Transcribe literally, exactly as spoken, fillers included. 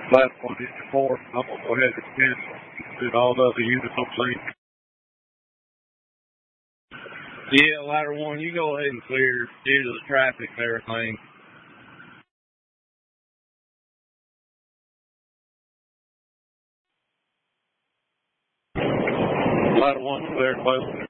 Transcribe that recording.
Last one fifty-four. I'm going to go ahead and cancel. Did all the other units on scene. Yeah, ladder one, you go ahead and clear due to the traffic and everything. Ladder one, clear close.